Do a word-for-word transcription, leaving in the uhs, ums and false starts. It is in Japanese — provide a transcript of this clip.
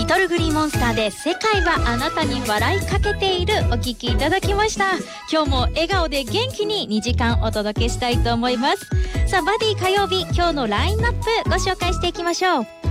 リトルグリーンモンスターで世界はあなたに笑いかけているお聞きいただきました。今日も笑顔で元気ににじかんお届けしたいと思います。さあバディ火曜日、今日のラインナップご紹介していきましょう。